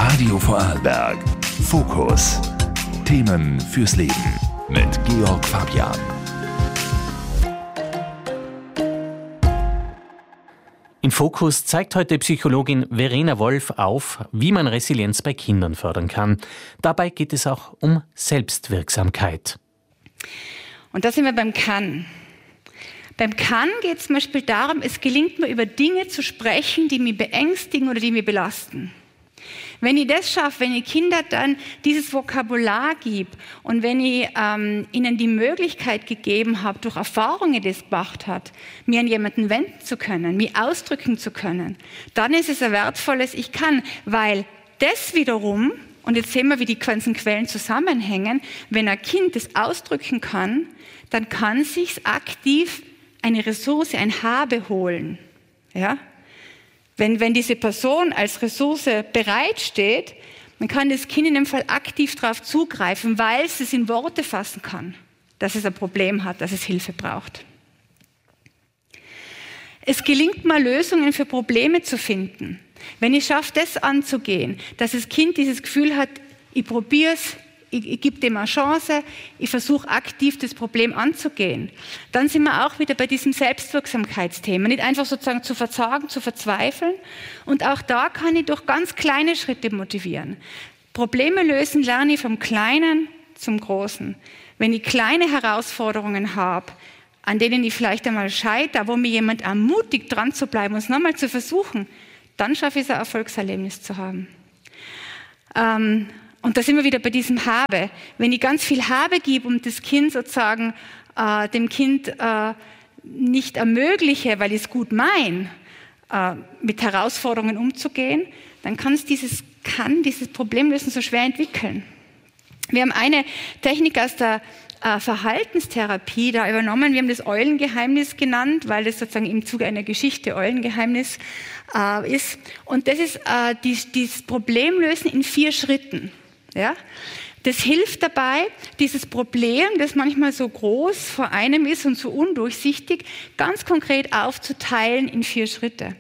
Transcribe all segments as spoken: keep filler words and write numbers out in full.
Radio Vorarlberg. Fokus. Themen fürs Leben mit Georg Fabian. In Fokus zeigt heute Psychologin Verena Wolf auf, wie man Resilienz bei Kindern fördern kann. Dabei geht es auch um Selbstwirksamkeit. Und da sind wir beim Kann. Beim Kann geht es zum Beispiel darum, es gelingt mir, über Dinge zu sprechen, die mich beängstigen oder die mich belasten. Wenn ich das schaffe, wenn ich Kindern dann dieses Vokabular gebe und wenn ich ähm, ihnen die Möglichkeit gegeben habe, durch Erfahrungen, die es gemacht hat, mir an jemanden wenden zu können, mich ausdrücken zu können, dann ist es ein wertvolles Ich kann, weil das wiederum, und jetzt sehen wir, wie die ganzen Quellen zusammenhängen, wenn ein Kind das ausdrücken kann, dann kann sich aktiv eine Ressource, ein Habe holen. Ja? Wenn, wenn diese Person als Ressource bereitsteht, dann kann das Kind in dem Fall aktiv darauf zugreifen, weil es es in Worte fassen kann, dass es ein Problem hat, dass es Hilfe braucht. Es gelingt mal, Lösungen für Probleme zu finden. Wenn ich schaffe, das anzugehen, dass das Kind dieses Gefühl hat, ich probiere es, ich, ich gebe dem eine Chance, ich versuche aktiv das Problem anzugehen, dann sind wir auch wieder bei diesem Selbstwirksamkeitsthema. Nicht einfach sozusagen zu verzagen, zu verzweifeln. Und auch da kann ich durch ganz kleine Schritte motivieren. Probleme lösen lerne ich vom Kleinen zum Großen. Wenn ich kleine Herausforderungen habe, an denen ich vielleicht einmal scheitere, wo mir jemand ermutigt, dran zu bleiben und es nochmal zu versuchen, dann schaffe ich es, ein Erfolgserlebnis zu haben. Ähm, Und da sind wir wieder bei diesem Habe. Wenn ich ganz viel Habe gebe und das Kind sozusagen äh, dem Kind äh, nicht ermögliche, weil ich es gut meine, äh, mit Herausforderungen umzugehen, dann kann es dieses kann, dieses Problemlösen so schwer entwickeln. Wir haben eine Technik aus der äh, Verhaltenstherapie da übernommen. Wir haben das Eulengeheimnis genannt, weil das sozusagen im Zuge einer Geschichte Eulengeheimnis äh, ist. Und das ist äh, die, dieses Problemlösen in vier Schritten. Ja? Das hilft dabei, dieses Problem, das manchmal so groß vor einem ist und so undurchsichtig, ganz konkret aufzuteilen in vier Schritte.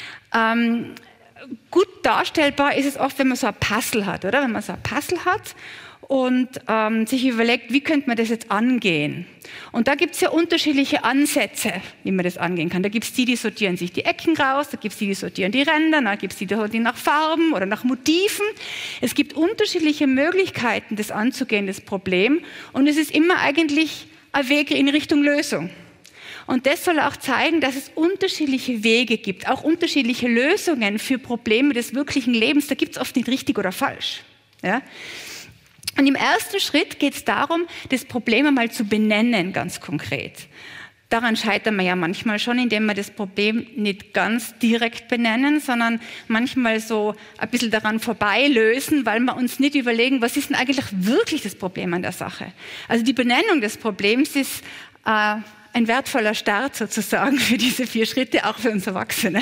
Ähm, gut darstellbar ist es oft, wenn man so ein Puzzle hat, oder? Wenn man so ein Puzzle hat und ähm, sich überlegt, wie könnte man das jetzt angehen? Und da gibt es ja unterschiedliche Ansätze, wie man das angehen kann. Da gibt es die, die sortieren sich die Ecken raus, da gibt es die, die sortieren die Ränder, da gibt es die, die sortieren nach Farben oder nach Motiven. Es gibt unterschiedliche Möglichkeiten, das anzugehen, das Problem. Und es ist immer eigentlich ein Weg in Richtung Lösung. Und das soll auch zeigen, dass es unterschiedliche Wege gibt, auch unterschiedliche Lösungen für Probleme des wirklichen Lebens. Da gibt es oft nicht richtig oder falsch. Ja? Und im ersten Schritt geht es darum, das Problem einmal zu benennen, ganz konkret. Daran scheitern wir ja manchmal schon, indem wir das Problem nicht ganz direkt benennen, sondern manchmal so ein bisschen daran vorbeilösen, weil wir uns nicht überlegen, was ist denn eigentlich wirklich das Problem an der Sache. Also die Benennung des Problems ist äh, ein wertvoller Start sozusagen für diese vier Schritte, auch für uns Erwachsene.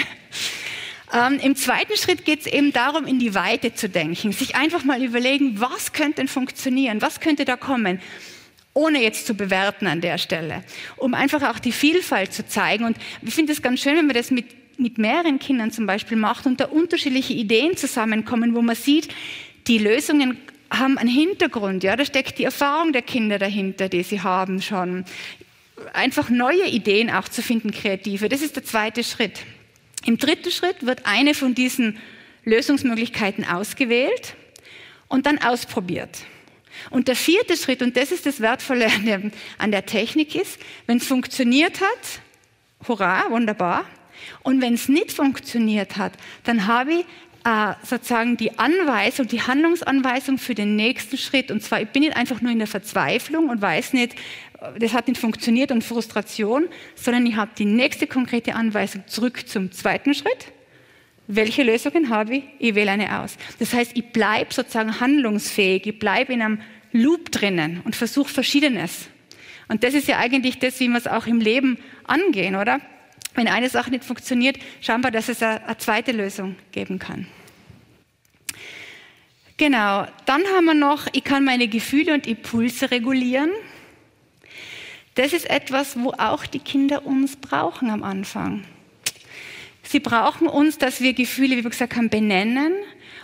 Ähm, Im zweiten Schritt geht es eben darum, in die Weite zu denken, sich einfach mal überlegen, was könnte denn funktionieren, was könnte da kommen, ohne jetzt zu bewerten an der Stelle, um einfach auch die Vielfalt zu zeigen. Und ich finde es ganz schön, wenn man das mit, mit mehreren Kindern zum Beispiel macht und da unterschiedliche Ideen zusammenkommen, wo man sieht, die Lösungen haben einen Hintergrund, ja, da steckt die Erfahrung der Kinder dahinter, die sie haben schon. Einfach neue Ideen auch zu finden, kreative, das ist der zweite Schritt. Im dritten Schritt wird eine von diesen Lösungsmöglichkeiten ausgewählt und dann ausprobiert. Und der vierte Schritt, und das ist das Wertvolle an der, an der Technik ist, wenn es funktioniert hat, hurra, wunderbar. Und wenn es nicht funktioniert hat, dann habe ich äh, sozusagen die Anweisung, die Handlungsanweisung für den nächsten Schritt. Und zwar, ich bin nicht einfach nur in der Verzweiflung und weiß nicht, das hat nicht funktioniert und Frustration, sondern ich habe die nächste konkrete Anweisung zurück zum zweiten Schritt. Welche Lösungen habe ich? Ich wähle eine aus. Das heißt, ich bleibe sozusagen handlungsfähig, ich bleibe in einem Loop drinnen und versuche Verschiedenes. Und das ist ja eigentlich das, wie wir es auch im Leben angehen, oder? Wenn eine Sache nicht funktioniert, schauen wir, dass es eine zweite Lösung geben kann. Genau, dann haben wir noch, ich kann meine Gefühle und Impulse regulieren. Das ist etwas, wo auch die Kinder uns brauchen am Anfang. Sie brauchen uns, dass wir Gefühle, wie wir gesagt haben, benennen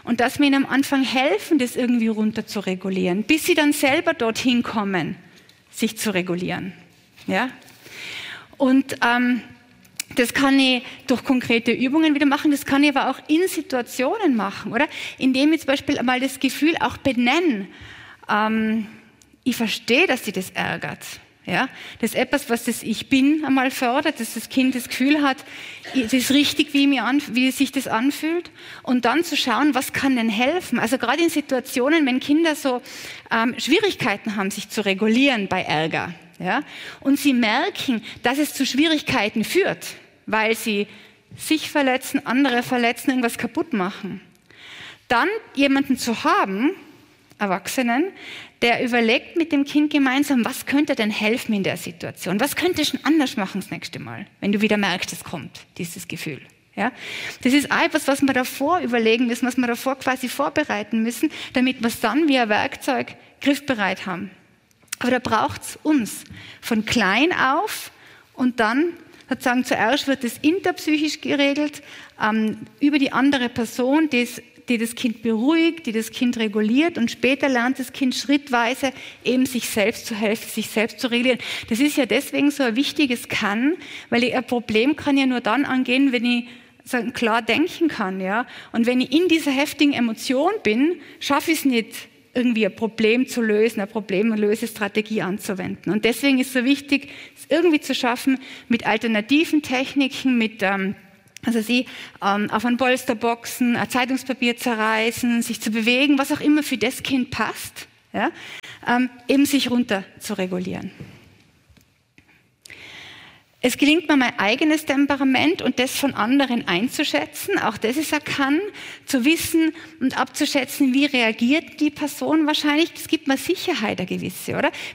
Und dass wir ihnen am Anfang helfen, das irgendwie runter zu regulieren, bis sie dann selber dorthin kommen, sich zu regulieren. Ja? Und ähm, das kann ich durch konkrete Übungen wieder machen, das kann ich aber auch in Situationen machen, oder? Indem ich zum Beispiel einmal das Gefühl auch benenne, ähm, ich verstehe, dass sie das ärgert. Ja, das ist etwas, was das Ich Bin einmal fördert, dass das Kind das Gefühl hat, es ist richtig, wie, mir an, wie sich das anfühlt. Und dann zu schauen, was kann denn helfen? Also gerade in Situationen, wenn Kinder so ähm, Schwierigkeiten haben, sich zu regulieren bei Ärger, ja, und sie merken, dass es zu Schwierigkeiten führt, weil sie sich verletzen, andere verletzen, irgendwas kaputt machen, dann jemanden zu haben, Erwachsenen, der überlegt mit dem Kind gemeinsam, was könnte denn helfen in der Situation? Was könnte ich schon anders machen das nächste Mal, wenn du wieder merkst, es kommt, dieses Gefühl. Ja? Das ist etwas, was wir davor überlegen müssen, was wir davor quasi vorbereiten müssen, damit wir es dann wie ein Werkzeug griffbereit haben. Aber da braucht es uns von klein auf und dann sozusagen zuerst wird es interpsychisch geregelt, ähm, über die andere Person, die es die das Kind beruhigt, die das Kind reguliert und später lernt das Kind schrittweise eben sich selbst zu helfen, sich selbst zu regulieren. Das ist ja deswegen so ein wichtiges Kann, weil ich ein Problem kann ja nur dann angehen, wenn ich sagen, klar denken kann. Ja? Und wenn ich in dieser heftigen Emotion bin, schaffe ich es nicht, irgendwie ein Problem zu lösen, eine Problemlösestrategie anzuwenden. Und deswegen ist es so wichtig, es irgendwie zu schaffen mit alternativen Techniken, mit ähm, Also sie ähm, auf ein Polster boxen, ein Zeitungspapier zerreißen, sich zu bewegen, was auch immer für das Kind passt, ja, ähm, eben sich runter zu regulieren. Es gelingt mir, mein eigenes Temperament und das von anderen einzuschätzen. Auch das ist ein Kann, zu wissen und abzuschätzen, wie reagiert die Person wahrscheinlich. Das gibt mir Sicherheit, eine gewisse, oder?